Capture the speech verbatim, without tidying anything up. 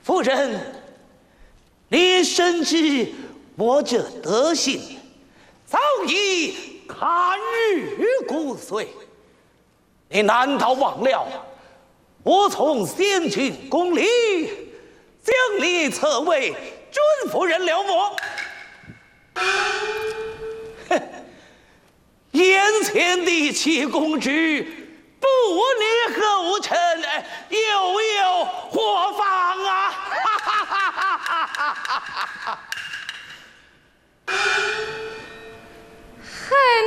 夫人，你深知我这德行，早已堪与骨髓。你难道忘了我从先君宫里将你册为准夫人了么？哼！眼前的七公之，不立后尘，又有何妨啊？哈哈哈哈哈哈！ 还